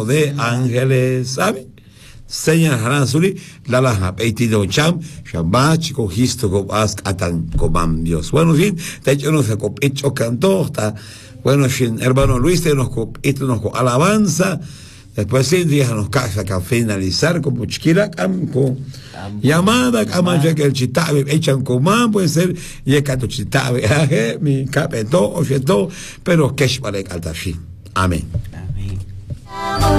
de ángeles, ¿sabe? Señas Haranzuli, Lala Peitido Cham, Shambach, Cogisto, Cobask, Atan, Coman Dios. Bueno, fin, de hecho, nos hecho cantó, está, bueno, hermano Luis, nos alabanza. Después sí, nos casa que finalizar con Puchquira, con llamada, Camaya, que el chitabe, echan comán, puede ser, y el canto chitabe, mi capeto, o pero que es para el Amén.